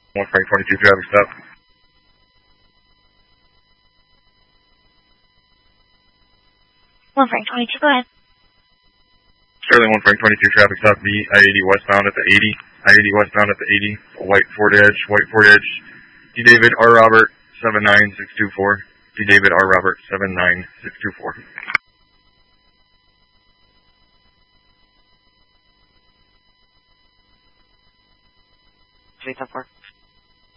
1 Frank 22 traffic stop. Frank 22, go ahead. Sterling 1 Frank 22 traffic stop, the I-80 westbound at the 80. I-80 westbound at the 80. White Ford Edge. D. David R. Robert 79624. D. David R. Robert 79624. 374.